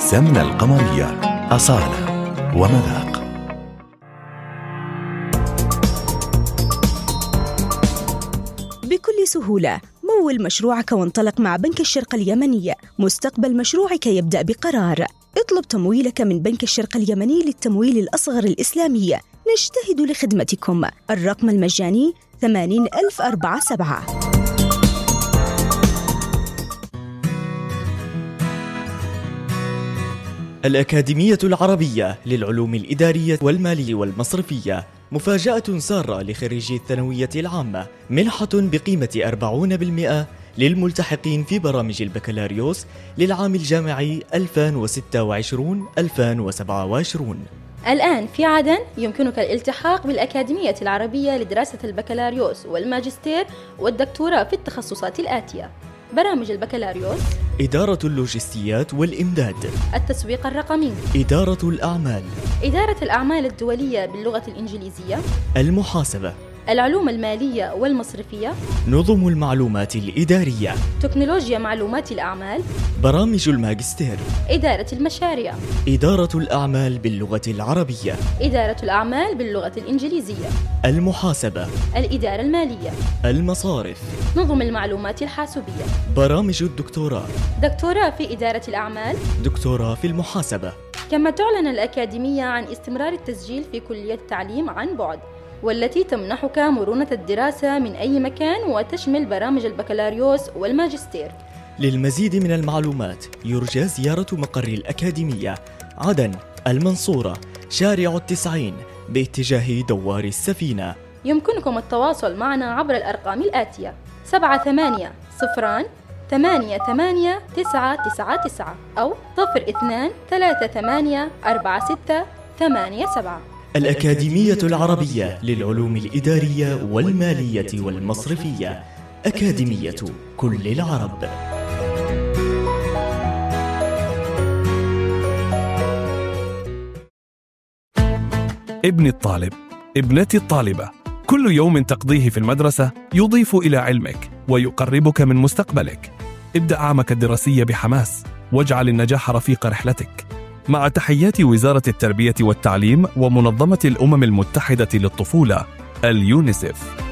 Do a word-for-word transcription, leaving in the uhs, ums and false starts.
السمنة القمرية أصالة ومذاق. بكل سهولة مول مشروعك وانطلق مع بنك الشرق اليمني. مستقبل مشروعك يبدأ بقرار. اطلب تمويلك من بنك الشرق اليمني للتمويل الأصغر الإسلامي. نجتهد لخدمتكم. الرقم المجاني ثمانين ألف أربعة سبعة. الأكاديمية العربية للعلوم الإدارية والمالية والمصرفية، مفاجأة سارة لخريجي الثانوية العامة، منحة بقيمة أربعين بالمئة للملتحقين في برامج البكالوريوس للعام الجامعي ألفين وستة وعشرين ألفين وسبعة وعشرين. الآن في عدن يمكنك الالتحاق بالأكاديمية العربية لدراسة البكالوريوس والماجستير والدكتوراه في التخصصات الآتية: برامج البكالوريوس، إدارة اللوجستيات والإمداد، التسويق الرقمي، إدارة الأعمال، إدارة الأعمال الدولية باللغة الإنجليزية، المحاسبة، العلوم المالية والمصرفية، نظم المعلومات الإدارية، تكنولوجيا معلومات الأعمال، برامج الماجستير، إدارة المشاريع، إدارة الأعمال باللغة العربية، إدارة الأعمال باللغة الإنجليزية، المحاسبة، الإدارة المالية، المصارف، نظم المعلومات الحاسوبية، برامج الدكتوراه، دكتوراه في إدارة الأعمال، دكتوراه في المحاسبة. كما تعلن الأكاديمية عن استمرار التسجيل في كلية التعليم عن بعد، والتي تمنحك مرونة الدراسة من أي مكان وتشمل برامج البكالوريوس والماجستير. للمزيد من المعلومات يرجى زيارة مقر الأكاديمية عدن المنصورة شارع التسعين باتجاه دوار السفينة. يمكنكم التواصل معنا عبر الأرقام الآتية: سبعة ثمانية صفران ثمانية ثمانية تسعة تسعة تسعة أو صفر اثنان ثلاثة ثمانية أربعة ستة ثمانية سبعة. الأكاديمية العربية للعلوم الإدارية والمالية والمصرفية، أكاديمية كل العرب. ابن الطالب، ابنتي الطالبة، كل يوم تقضيه في المدرسة يضيف إلى علمك ويقربك من مستقبلك. ابدأ عامك الدراسي بحماس واجعل النجاح رفيق رحلتك. مع تحيات وزارة التربية والتعليم ومنظمة الأمم المتحدة للطفولة، اليونيسف.